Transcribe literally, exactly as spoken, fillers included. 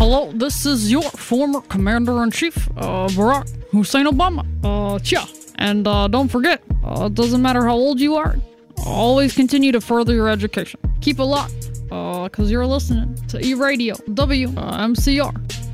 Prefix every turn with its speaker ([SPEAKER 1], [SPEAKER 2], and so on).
[SPEAKER 1] hello, this is your former Commander-in-Chief, uh, Barack Hussein Obama. Uh, chia. And uh, don't forget, uh, it doesn't matter how old you are, always continue to further your education. Keep it locked, uh, because you're listening to E-Radio, W M C R.